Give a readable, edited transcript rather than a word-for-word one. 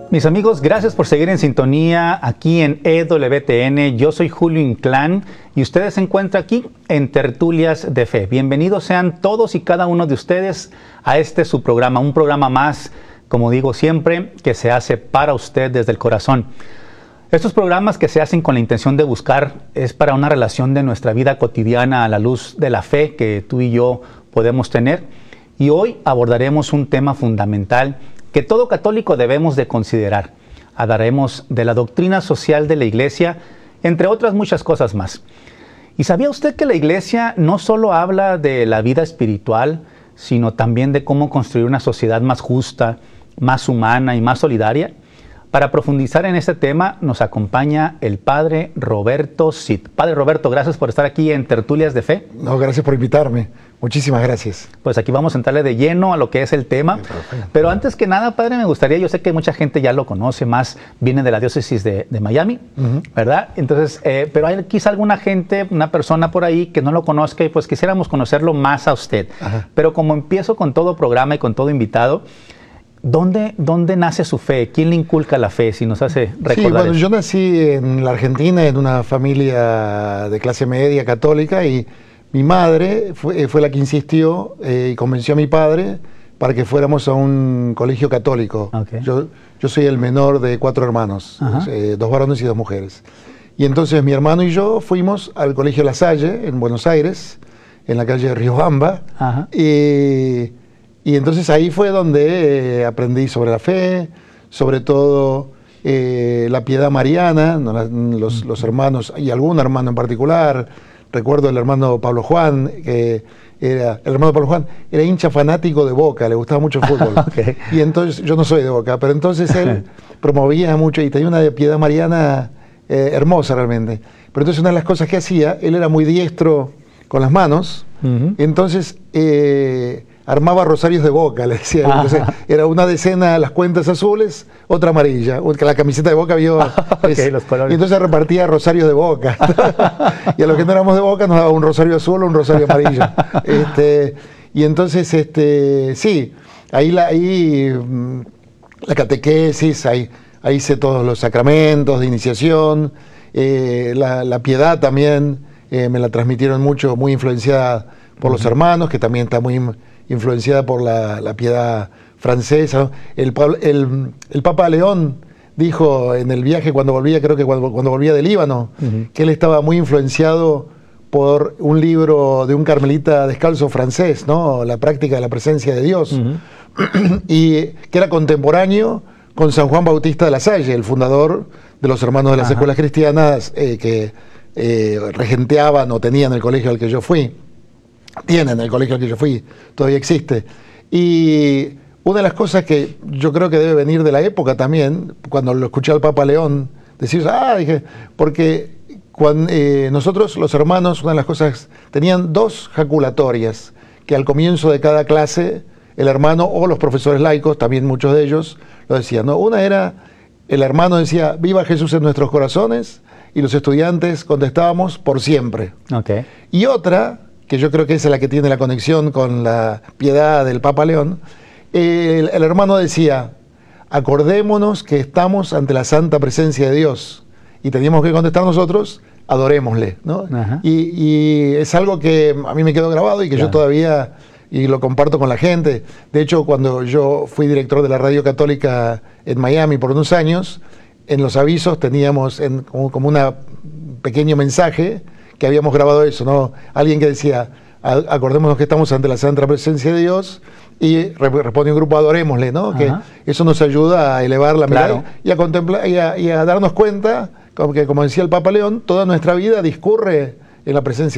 Mis amigos, gracias por seguir en sintonía aquí en EWTN. Yo soy Julio Inclán y ustedes se encuentran aquí en Tertulias de Fe. Bienvenidos sean todos y cada uno de ustedes a su programa, un programa más, como digo siempre, que se hace para usted desde el corazón. Estos programas que se hacen con la intención de buscar es para una relación de nuestra vida cotidiana a la luz de la fe que tú y yo podemos tener. Y hoy abordaremos un tema fundamental que todo católico debemos de considerar. Hablaremos de la doctrina social de la Iglesia, entre otras muchas cosas más. ¿Y sabía usted que la Iglesia no solo habla de la vida espiritual, sino también de cómo construir una sociedad más justa, más humana y más solidaria? Para profundizar en este tema nos acompaña el Padre Roberto Cid. Padre Roberto, gracias por estar aquí en Tertulias de Fe. No, gracias por invitarme. Muchísimas gracias. Pues aquí vamos a entrarle de lleno a lo que es el tema. Pero antes que nada, Padre, me gustaría, yo sé que mucha gente ya lo conoce más, viene de la diócesis de Miami, ¿verdad? Entonces, pero hay quizá alguna gente, una persona por ahí que no lo conozca y pues quisiéramos conocerlo más a usted. Pero como empiezo con todo programa y con todo invitado, ¿dónde nace su fe? ¿Quién le inculca la fe? Si nos hace recordar. Sí, bueno, yo nací en la Argentina, en una familia de clase media católica, y mi madre fue la que insistió y convenció a mi padre para que fuéramos a un colegio católico. Okay. Yo soy el menor de 4 hermanos, 2 varones y 2 mujeres. Y entonces mi hermano y yo fuimos al colegio La Salle, en Buenos Aires, en la calle Riobamba. Y entonces ahí fue donde aprendí sobre la fe, sobre todo la piedad mariana, los hermanos, y algún hermano en particular. Recuerdo el hermano Pablo Juan, el hermano Pablo Juan era hincha fanático de Boca, le gustaba mucho el fútbol. Okay. Y entonces, yo no soy de Boca, pero entonces él promovía mucho y tenía una piedad mariana hermosa realmente. Pero entonces una de las cosas que hacía, él era muy diestro con las manos, entonces armaba rosarios de Boca, le decía. Entonces, era una decena las cuentas azules, otra amarilla. La camiseta de Boca vio. Okay, los colores. Y entonces repartía rosarios de Boca. Y a los que no éramos de Boca nos daba un rosario azul o un rosario amarillo. Y entonces, sí, ahí la catequesis, ahí hice todos los sacramentos de iniciación. La piedad también me la transmitieron mucho, muy influenciada por los hermanos, que también está muy influenciada por la piedad francesa. El Papa León dijo en el viaje cuando volvía, creo que cuando volvía de Líbano, que él estaba muy influenciado por un libro de un carmelita descalzo francés, ¿no? La práctica de la presencia de Dios, y que era contemporáneo con San Juan Bautista de la Salle, el fundador de los hermanos de las escuelas cristianas que regenteaban o tenían el colegio al que yo fui. Tienen el colegio al que yo fui, todavía existe. Y una de las cosas que yo creo que debe venir de la época también, cuando lo escuché al Papa León decir, dije, porque cuando, nosotros los hermanos, una de las cosas, tenían 2 jaculatorias, que al comienzo de cada clase, el hermano o los profesores laicos, también muchos de ellos, lo decían, ¿no? Una era, el hermano decía, viva Jesús en nuestros corazones, y los estudiantes contestábamos, por siempre. Okay. Y otra, que yo creo que esa es la que tiene la conexión con la piedad del Papa León, el hermano decía, acordémonos que estamos ante la santa presencia de Dios, y teníamos que contestar nosotros, adorémosle, ¿no? Y es algo que a mí me quedó grabado y que yo todavía, y lo comparto con la gente. De hecho, cuando yo fui director de la Radio Católica en Miami por unos años, en los avisos teníamos como un pequeño mensaje que habíamos grabado eso, ¿no? Alguien que decía, acordémonos que estamos ante la santa presencia de Dios, y responde un grupo, adorémosle, ¿no? Que eso nos ayuda a elevar la mirada y a contemplar y a darnos cuenta, que como decía el Papa León, toda nuestra vida discurre en la presencia